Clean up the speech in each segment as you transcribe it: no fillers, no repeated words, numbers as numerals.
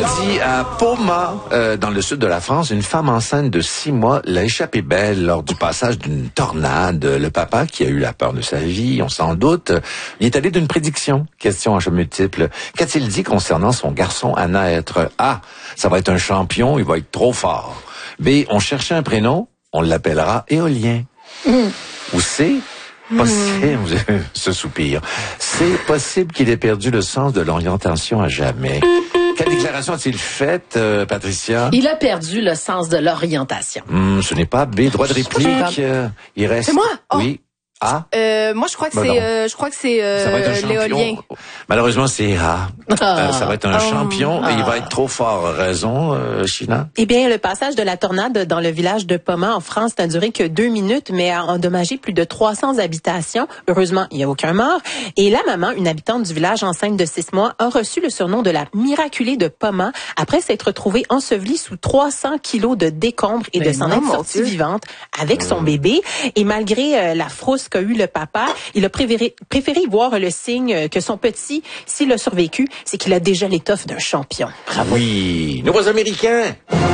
dit à Poma, dans le sud de la France, une femme enceinte de 6 mois l'a échappé belle lors du passage d'une tornade. Le papa, qui a eu la peur de sa vie, on s'en doute, il est allé d'une prédiction. Question à choix multiple. Qu'a-t-il dit concernant son garçon à naître? A, ça va être un champion, il va être trop fort. B, on cherchait un prénom, on l'appellera Éolien. Ou C, possible, ce soupir. C'est possible qu'il ait perdu le sens de l'orientation à jamais. Quelle déclaration a-t-il faite, Patricia? Il a perdu le sens de l'orientation. Ce n'est pas B. Droit de réplique. Il reste. C'est moi? Oh. Oui. A. Moi, je crois que c'est Ça va être un champion. l'éolien. Malheureusement, c'est A. Ça va être un champion et il va être trop fort. Raison, China? Eh bien, le passage de la tornade dans le village de Poma en France n'a duré que 2 minutes, mais a endommagé plus de 300 habitations. Heureusement, il n'y a aucun mort. Et la maman, une habitante du village enceinte de 6 mois, a reçu le surnom de la miraculée de Poma après s'être retrouvée ensevelie sous 300 kilos de décombres et de s'en être sortie vivante avec son bébé. Et malgré la frousse qu'a eu le papa, il a préféré voir le signe que son petit, s'il a survécu, c'est qu'il a déjà l'étoffe d'un champion. Bravo. Oui. Nouveaux Américains.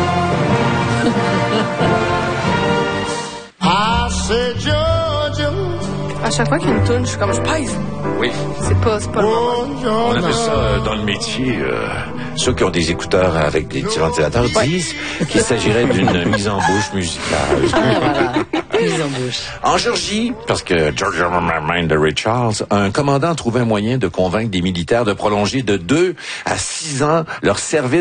À chaque fois qu'il y a une toune, je suis comme, je pèse. Oui. C'est pas le moment. On appelle ça dans le métier, ceux qui ont des écouteurs avec des petits ventilateurs disent qu'il s'agirait d'une mise en bouche musicale. Voilà. Mise en bouche. En Géorgie, parce que George Mind de Ray Charles, un commandant a trouvé un moyen de convaincre des militaires de prolonger de 2 à 6 ans leur service